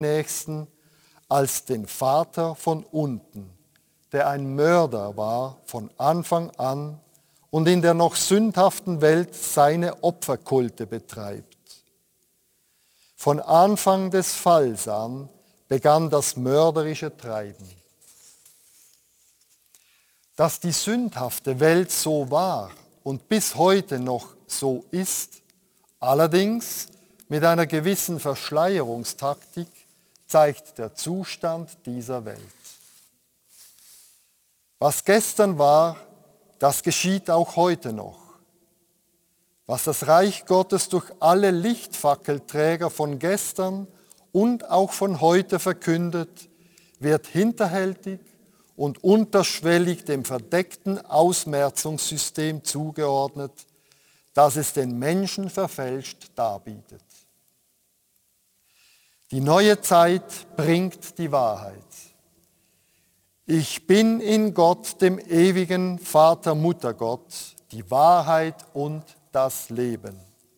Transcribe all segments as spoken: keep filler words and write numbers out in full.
Nächsten als den Vater von unten, der ein Mörder war von Anfang an und in der noch sündhaften Welt seine Opferkulte betreibt. Von Anfang des Falls an begann das mörderische Treiben. Dass die sündhafte Welt so war und bis heute noch so ist, allerdings mit einer gewissen Verschleierungstaktik, zeigt der Zustand dieser Welt. Was gestern war, das geschieht auch heute noch. Was das Reich Gottes durch alle Lichtfackelträger von gestern und auch von heute verkündet, wird hinterhältig und unterschwellig dem verdeckten Ausmerzungssystem zugeordnet, das es den Menschen verfälscht darbietet. Die neue Zeit bringt die Wahrheit. Ich bin in Gott, dem ewigen Vater, Mutter Gott, die Wahrheit und das Leben.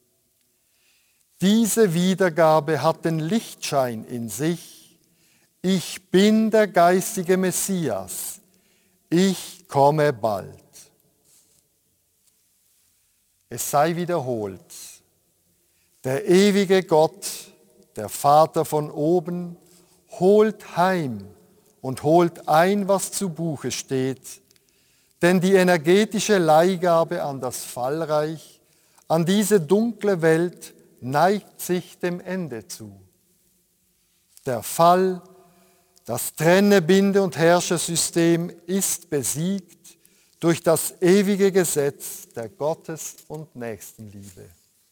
Diese Wiedergabe hat den Lichtschein in sich. Ich bin der geistige Messias. Ich komme bald. Es sei wiederholt. Der ewige Gott, der Vater von oben, holt heim und holt ein, was zu Buche steht, denn die energetische Leihgabe an das Fallreich, an diese dunkle Welt, neigt sich dem Ende zu. Der Fall, das Trenne-, Binde- und Herrschersystem ist besiegt durch das ewige Gesetz der Gottes- und Nächstenliebe.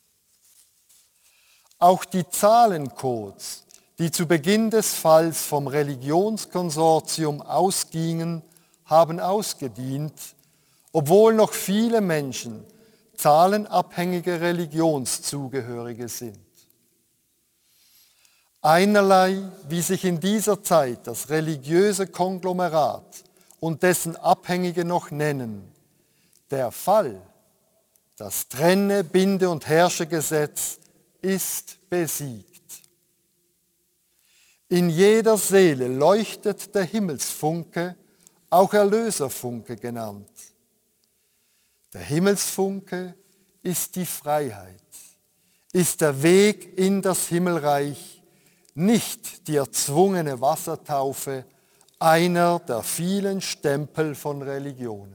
Auch die Zahlencodes, die zu Beginn des Falls vom Religionskonsortium ausgingen, haben ausgedient, obwohl noch viele Menschen zahlenabhängige Religionszugehörige sind. Einerlei, wie sich in dieser Zeit das religiöse Konglomerat und dessen Abhängige noch nennen, der Fall, das Trenne-, Binde- und Herrschergesetz ist besiegt. In jeder Seele leuchtet der Himmelsfunke, auch Erlöserfunke genannt. Der Himmelsfunke ist die Freiheit, ist der Weg in das Himmelreich, nicht die erzwungene Wassertaufe, einer der vielen Stempel von Religionen.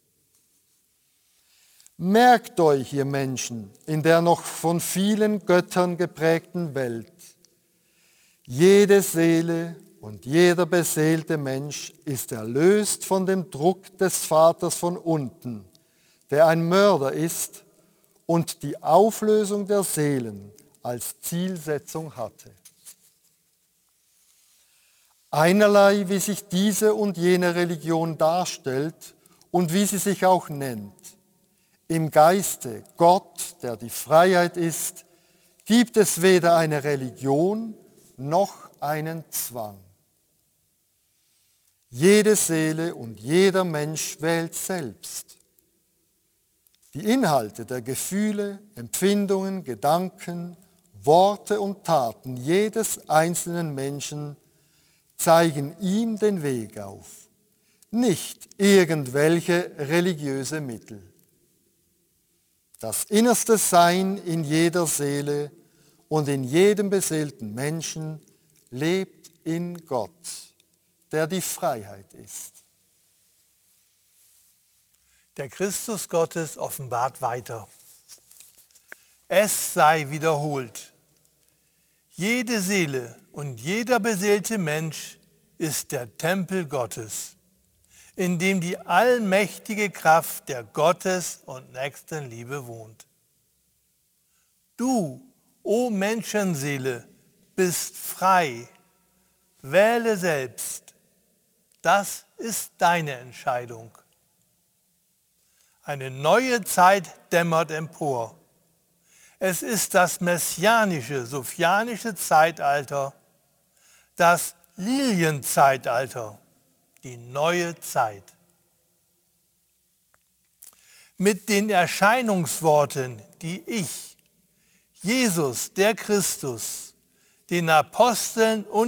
Merkt euch, ihr Menschen, in der noch von vielen Göttern geprägten Welt, jede Seele und jeder beseelte Mensch ist erlöst von dem Druck des Vaters von unten, der ein Mörder ist und die Auflösung der Seelen als Zielsetzung hatte. Einerlei, wie sich diese und jene Religion darstellt und wie sie sich auch nennt. Im Geiste Gott, der die Freiheit ist, gibt es weder eine Religion noch einen Zwang. Jede Seele und jeder Mensch wählt selbst. Die Inhalte der Gefühle, Empfindungen, Gedanken, Worte und Taten jedes einzelnen Menschen zeigen ihm den Weg auf, nicht irgendwelche religiöse Mittel. Das innerste Sein in jeder Seele und in jedem beseelten Menschen lebt in Gott, der die Freiheit ist. Der Christus Gottes offenbart weiter. Es sei wiederholt. Jede Seele und jeder beseelte Mensch ist der Tempel Gottes, in dem die allmächtige Kraft der Gottes- und Nächstenliebe wohnt. Du, o Menschenseele, bist frei. Wähle selbst. Das ist deine Entscheidung. Eine neue Zeit dämmert empor. Es ist das messianische, sophianische Zeitalter, das Lilienzeitalter, die neue Zeit. Mit den Erscheinungsworten, die ich, Jesus, der Christus, den Aposteln und